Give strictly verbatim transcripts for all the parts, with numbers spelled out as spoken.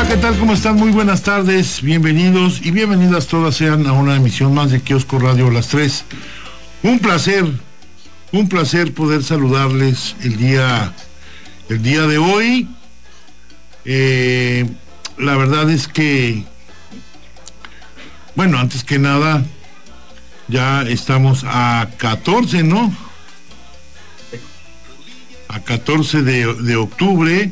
Hola, ¿qué tal? ¿Cómo están? Muy buenas tardes, bienvenidos y bienvenidas todas sean a una emisión más de Kiosco Radio Las Tres. Un placer, un placer poder saludarles el día, el día de hoy. Eh, la verdad es que, bueno, antes que nada, ya estamos a catorce, ¿no? A catorce de, de octubre.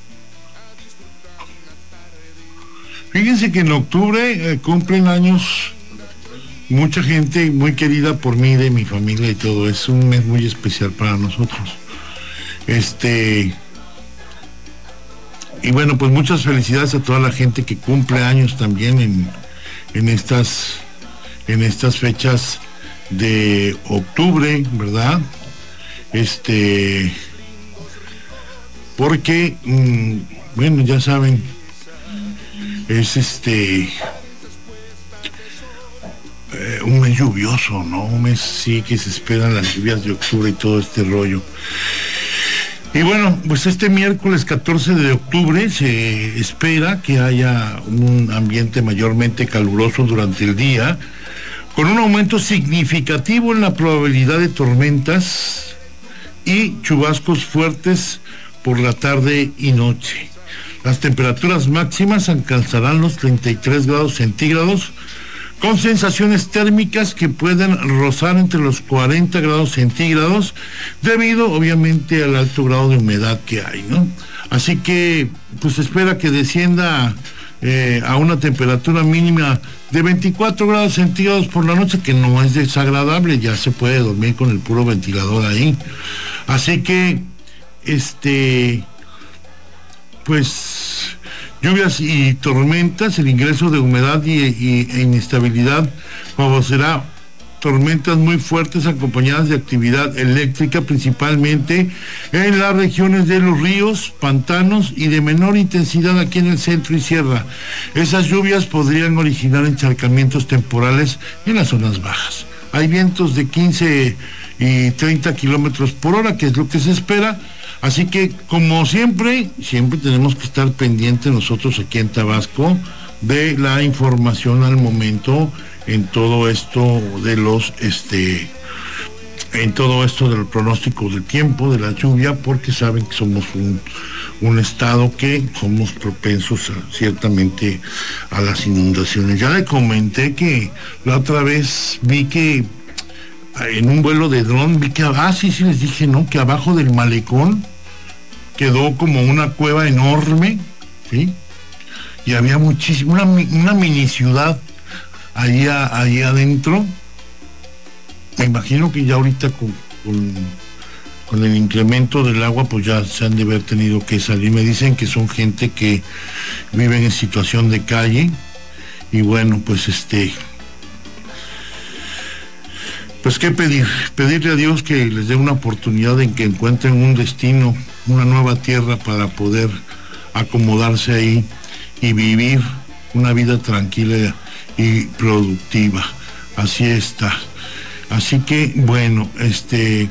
Fíjense que en octubre eh, cumplen años mucha gente muy querida por mí, de mi familia y todo. Es un mes muy especial para nosotros. Este... Y bueno, pues muchas felicidades a toda la gente que cumple años también en, en estas, en estas fechas de octubre, ¿verdad? Este... Porque, mmm, bueno, ya saben, es este eh, un mes lluvioso, ¿no? Un mes sí que se esperan las lluvias de octubre y todo este rollo. Y bueno, pues este miércoles catorce de octubre se espera que haya un ambiente mayormente caluroso durante el día, con un aumento significativo en la probabilidad de tormentas y chubascos fuertes por la tarde y noche. Las temperaturas máximas alcanzarán los treinta y tres grados centígrados, con sensaciones térmicas que pueden rozar entre los cuarenta grados centígrados, debido obviamente al alto grado de humedad que hay, ¿no? Así que, pues se espera que descienda eh, a una temperatura mínima de veinticuatro grados centígrados por la noche, que no es desagradable, ya se puede dormir con el puro ventilador ahí. Así que, este... pues lluvias y tormentas, el ingreso de humedad y, y, e inestabilidad favorecerá tormentas muy fuertes acompañadas de actividad eléctrica, principalmente en las regiones de los ríos, pantanos y de menor intensidad aquí en el centro y sierra. Esas lluvias podrían originar encharcamientos temporales en las zonas bajas. Hay vientos de quince y treinta kilómetros por hora, que es lo que se espera. Así que, como siempre, siempre tenemos que estar pendientes nosotros aquí en Tabasco de la información al momento en todo esto de los, este, en todo esto del pronóstico del tiempo, de la lluvia, porque saben que somos un, un estado que somos propensos a, ciertamente a las inundaciones. Ya le comenté que la otra vez vi que en un vuelo de dron vi que, ah, sí, sí les dije, ¿no? Que abajo del malecón quedó como una cueva enorme, ¿sí? Y había muchísimo, una, una mini ciudad ahí, ahí adentro. Me imagino que ya ahorita con, con, con el incremento del agua, pues ya se han de haber tenido que salir. Me dicen que son gente que viven en situación de calle. Y bueno, pues este... pues qué pedir, pedirle a Dios que les dé una oportunidad en que encuentren un destino, una nueva tierra para poder acomodarse ahí y vivir una vida tranquila y productiva. Así está. Así que, bueno, este,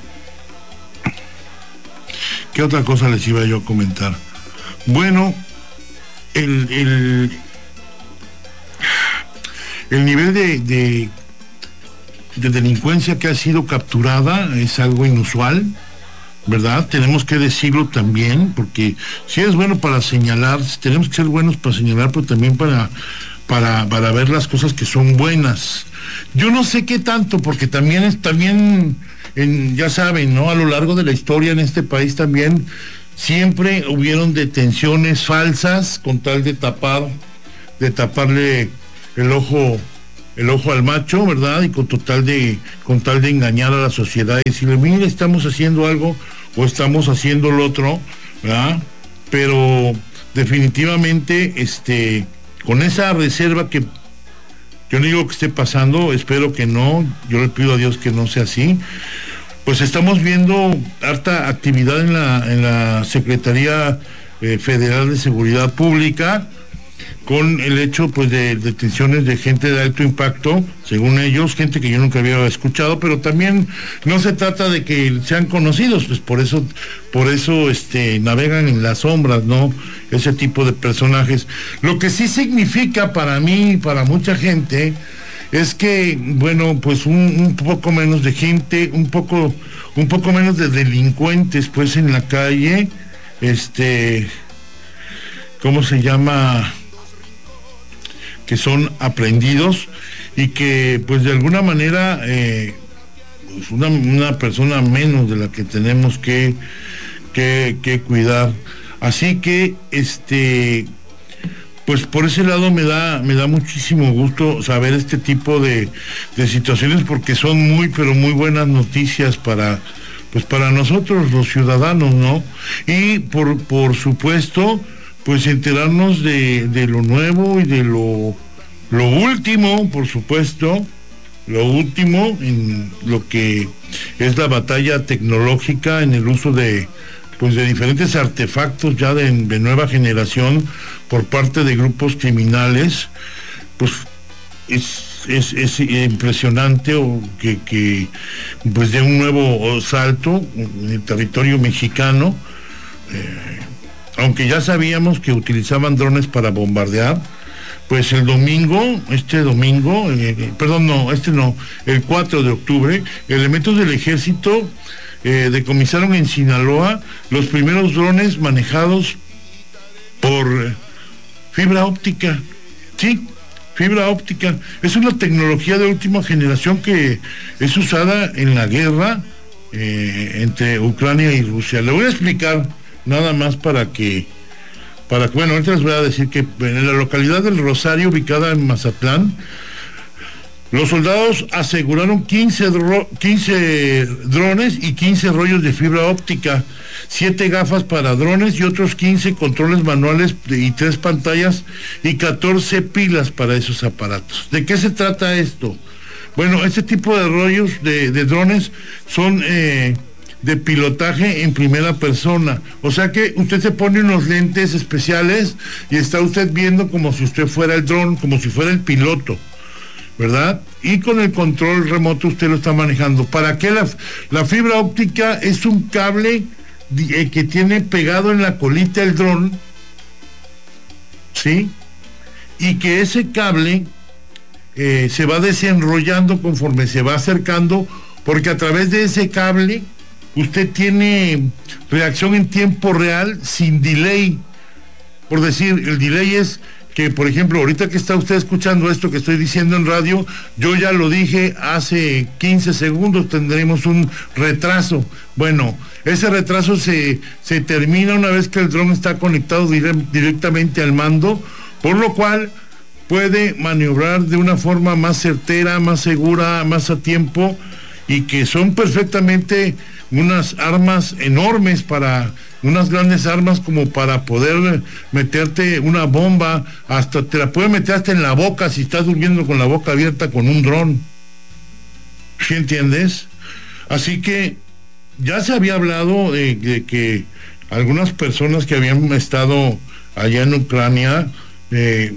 ¿qué otra cosa les iba yo a comentar? Bueno, el, el, el nivel de, de de delincuencia que ha sido capturada es algo inusual, ¿verdad? Tenemos que decirlo también, porque si es bueno para señalar, tenemos que ser buenos para señalar, pero también para, para, para ver las cosas que son buenas. Yo no sé qué tanto, porque también es, también, en, ya saben, ¿no? A lo largo de la historia en este país también siempre hubieron detenciones falsas con tal de tapar, de taparle el ojo el ojo al macho, ¿verdad? Y con total de, con tal de engañar a la sociedad y decirle, mira, estamos haciendo algo o estamos haciendo lo otro, ¿verdad? Pero definitivamente, este, con esa reserva que yo no digo que esté pasando, espero que no, yo le pido a Dios que no sea así, pues estamos viendo harta actividad en la, en la Secretaría eh, Federal de Seguridad Pública, con el hecho pues de detenciones de gente de alto impacto, según ellos, gente que yo nunca había escuchado, pero también no se trata de que sean conocidos, pues por eso, por eso este navegan en las sombras, ¿no? Ese tipo de personajes. Lo que sí significa para mí, para mucha gente, es que, bueno, pues un, un poco menos de gente, un poco, un poco menos de delincuentes, pues en la calle, este, ¿cómo se llama? Que son aprendidos y que pues de alguna manera eh, pues una, una persona menos de la que tenemos que, que, que cuidar. Así que este pues por ese lado me da, me da muchísimo gusto saber este tipo de, de situaciones, porque son muy pero muy buenas noticias para pues para nosotros los ciudadanos, ¿no? Y por, por supuesto pues enterarnos de, de lo nuevo y de lo, lo último, por supuesto, lo último en lo que es la batalla tecnológica en el uso de, pues de diferentes artefactos ya de, de nueva generación por parte de grupos criminales. Pues es, es, es impresionante o que, que pues de un nuevo salto en el territorio mexicano. Eh, aunque ya sabíamos que utilizaban drones para bombardear, pues el domingo, este domingo, eh, perdón, no, este no, el cuatro de octubre, elementos del ejército eh, decomisaron en Sinaloa los primeros drones manejados por fibra óptica. Sí, fibra óptica. Es una tecnología de última generación que es usada en la guerra eh, entre Ucrania y Rusia. Le voy a explicar nada más para que, para bueno, ahorita les voy a decir que en la localidad del Rosario, ubicada en Mazatlán, los soldados aseguraron quince, dro, quince drones y quince rollos de fibra óptica, siete gafas para drones y otros quince controles manuales y tres pantallas y catorce pilas para esos aparatos. ¿De qué se trata esto? Bueno, este tipo de rollos de, de drones son eh, de pilotaje en primera persona, o sea que usted se pone unos lentes especiales y está usted viendo como si usted fuera el dron, como si fuera el piloto, ¿verdad? Y con el control remoto usted lo está manejando. ¿Para qué? La, la fibra óptica es un cable eh, que tiene pegado en la colita el dron, ¿sí? Y que ese cable eh, se va desenrollando conforme se va acercando, porque a través de ese cable usted tiene reacción en tiempo real sin delay. Por decir, el delay es que, por ejemplo, ahorita que está usted escuchando esto que estoy diciendo en radio, yo ya lo dije hace quince segundos, tendremos un retraso. Bueno, ese retraso se, se termina una vez que el dron está conectado dire directamente al mando, por lo cual puede maniobrar de una forma más certera, más segura, más a tiempo, y que son perfectamente unas armas enormes, para unas grandes armas como para poder meterte una bomba, hasta te la puede meter hasta en la boca si estás durmiendo con la boca abierta con un dron. ¿Sí entiendes? Así que ya se había hablado de, de que algunas personas que habían estado allá en Ucrania eh,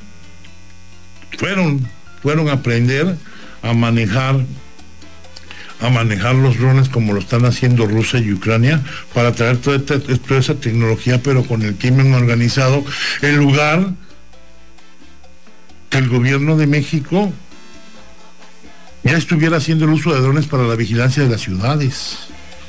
fueron, fueron a aprender a manejar a manejar los drones como lo están haciendo Rusia y Ucrania, para traer toda, esta, toda esa tecnología, pero con el crimen organizado, en lugar que el gobierno de México ya estuviera haciendo el uso de drones para la vigilancia de las ciudades.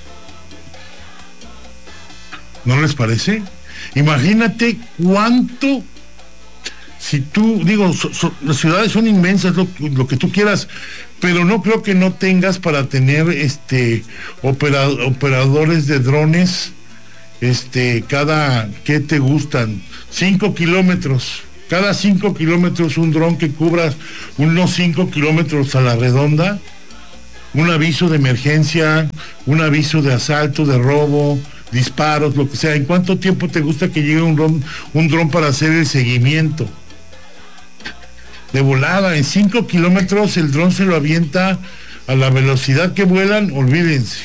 ¿No les parece? Imagínate cuánto, si tú, digo, so, so, las ciudades son inmensas, lo, lo que tú quieras, pero no creo que no tengas para tener este opera, operadores de drones, este, cada, ¿qué te gustan? Cinco kilómetros, cada cinco kilómetros un dron que cubra unos cinco kilómetros a la redonda, un aviso de emergencia, un aviso de asalto, de robo, disparos, lo que sea. ¿En cuánto tiempo te gusta que llegue un dron, un dron para hacer el seguimiento? De volada, en cinco kilómetros el dron se lo avienta a la velocidad que vuelan, olvídense.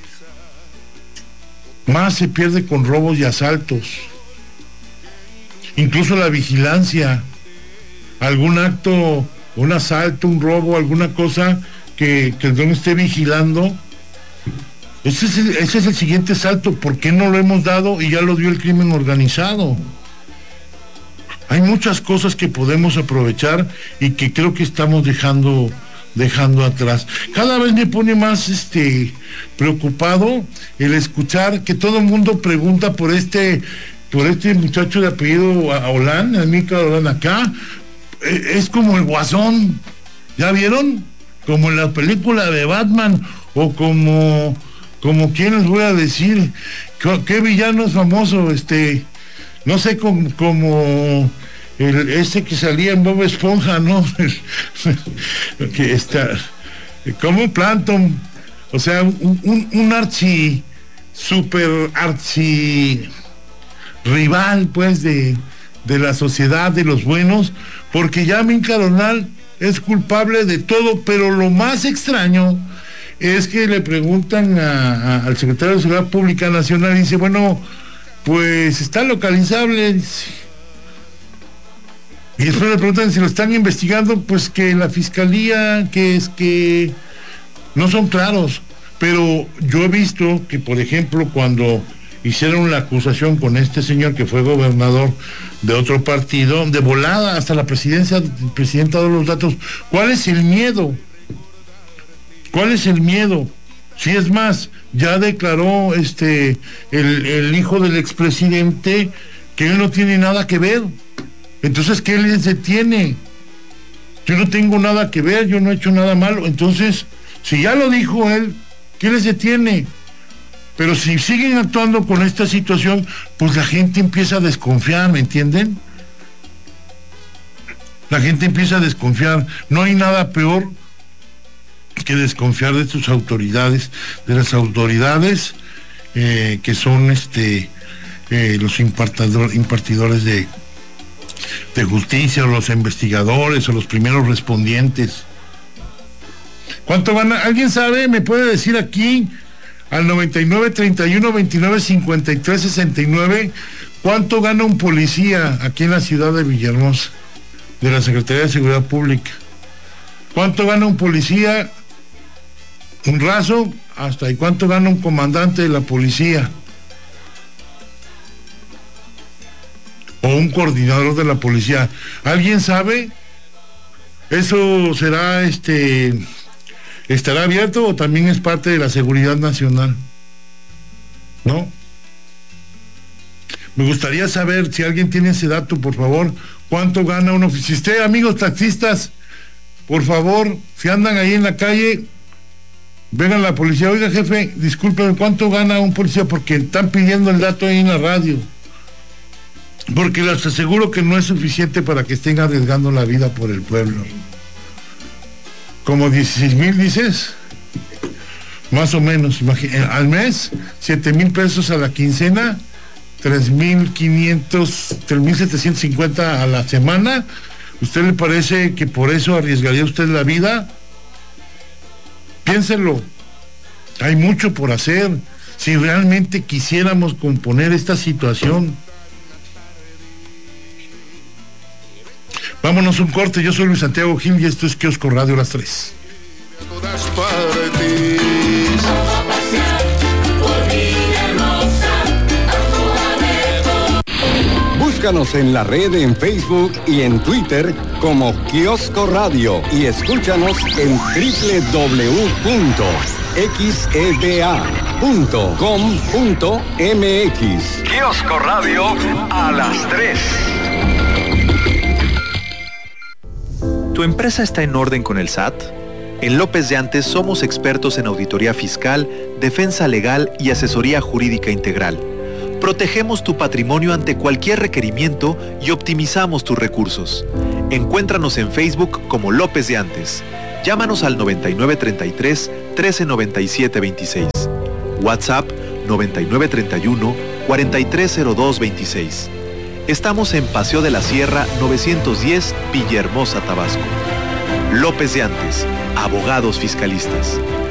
Más se pierde con robos y asaltos. incluso la vigilancia, algún acto, un asalto, un robo, alguna cosa que, que el dron esté vigilando. Ese es, el, ese es el siguiente salto. ¿Por qué no lo hemos dado y ya lo dio el crimen organizado? Hay muchas cosas que podemos aprovechar y que creo que estamos dejando dejando atrás. Cada vez me pone más este preocupado el escuchar que todo el mundo pregunta por este por este muchacho de apellido Olán, Amílcar Olán acá. Es como el Guasón, ¿ya vieron? Como en la película de Batman, o como como quién les voy a decir, ¿qué, qué villano es famoso? Este, no sé, como, como el, ese que salía en Bob Esponja, ¿no? Que está, como Plankton, o sea, un, un, un archi, super archi rival, pues, de, de la sociedad, de los buenos, porque ya Amílcar Olán es culpable de todo, pero lo más extraño es que le preguntan a, a, al secretario de Seguridad Pública Nacional y dice, bueno, pues está localizable. Y después le preguntan si lo están investigando, pues que la fiscalía, que es que no son claros. Pero yo he visto que, por ejemplo, cuando hicieron la acusación con este señor que fue gobernador de otro partido, de volada hasta la presidencia, el presidente ha dado los datos. ¿Cuál es el miedo? ¿Cuál es el miedo? Si es más, ya declaró este el, el hijo del expresidente que él no tiene nada que ver. Entonces, ¿qué les detiene? Yo no tengo nada que ver, yo no he hecho nada malo. Entonces, si ya lo dijo él, ¿qué les detiene? Pero si siguen actuando con esta situación, pues la gente empieza a desconfiar, ¿me entienden? La gente empieza a desconfiar. No hay nada peor que desconfiar de sus autoridades, de las autoridades eh, que son este eh, los impartidor, impartidores de, de justicia, o los investigadores, o los primeros respondientes. ¿Cuánto gana? ¿Alguien sabe? ¿Me puede decir aquí al noventa y nueve, treinta y uno, veintinueve, cincuenta y tres, sesenta y nueve cuánto gana un policía aquí en la ciudad de Villahermosa, de la Secretaría de Seguridad Pública? ¿Cuánto gana un policía? Un raso, hasta y cuánto gana un comandante de la policía o un coordinador de la policía. ¿Alguien sabe? ¿Eso será este estará abierto o también es parte de la seguridad nacional? ¿No? Me gustaría saber, si alguien tiene ese dato, por favor, cuánto gana un oficial. Si usted, amigos taxistas, por favor, si andan ahí en la calle, vengan la policía. Oiga, jefe, discúlpeme, ¿cuánto gana un policía? Porque están pidiendo el dato ahí en la radio. Porque les aseguro que no es suficiente para que estén arriesgando la vida por el pueblo. ¿Como dieciséis mil dices? Más o menos, imagínate, al mes, siete mil pesos a la quincena, tres mil quinientos, tres mil setecientos cincuenta a la semana. ¿Usted le parece que por eso arriesgaría usted la vida? Piénselo, hay mucho por hacer. Si realmente quisiéramos componer esta situación. Vámonos un corte. Yo soy Luis Santiago Gil y esto es Kiosco Radio Las Tres. Búscanos en la red, en Facebook y en Twitter como Kiosco Radio y escúchanos en doble u doble u doble u punto x e d a punto com punto m x. Kiosco Radio a las tres. ¿Tu empresa está en orden con el S A T? En López de Antes somos expertos en auditoría fiscal, defensa legal y asesoría jurídica integral. Protegemos tu patrimonio ante cualquier requerimiento y optimizamos tus recursos. Encuéntranos en Facebook como López de Antes. Llámanos al noventa y nueve treinta y tres, trece noventa y siete veintiséis. WhatsApp noventa y nueve treinta y uno, cuarenta y tres cero dos veintiséis. Estamos en Paseo de la Sierra novecientos diez, Villahermosa, Tabasco. López de Antes, abogados fiscalistas.